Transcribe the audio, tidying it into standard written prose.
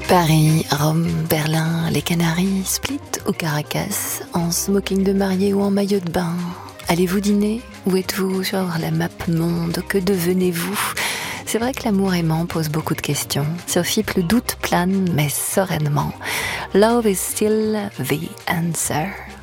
Paris, Rome, Berlin, les Canaries, Split ou Caracas, en smoking de mariée ou en maillot de bain. Allez-vous dîner? Où êtes-vous sur la map monde? Que devenez-vous? C'est vrai que l'amour aimant pose beaucoup de questions. Sur FIP, le doute plane, mais sereinement. Love is still the answer.